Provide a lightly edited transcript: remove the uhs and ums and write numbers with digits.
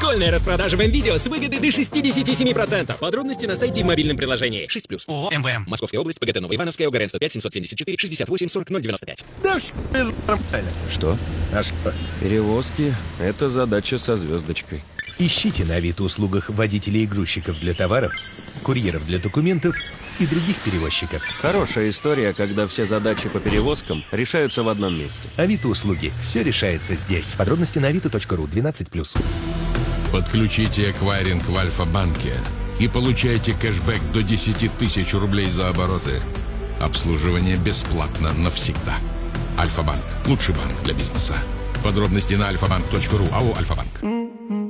Прикольная распродажа в МВидео с выгодой до 67%. Подробности на сайте и в мобильном приложении. 6+. ООО МВМ. Московская область, ПГТ Новоивановская, ОГРН 105 774 68 40 095. Да все нормально. Что? А что? Перевозки — это задача со звездочкой. Ищите на Авито-услугах водителей и грузчиков для товаров, курьеров для документов и других перевозчиков. Хорошая история, когда все задачи по перевозкам решаются в одном месте. Авито-услуги. Все решается здесь. Подробности на avito.ru 12+. Подключите эквайринг в Альфа-банке и получайте кэшбэк до 10 тысяч рублей за обороты. Обслуживание бесплатно навсегда. Альфа-банк. Лучший банк для бизнеса. Подробности на alfabank.ru. АО «Альфа-банк».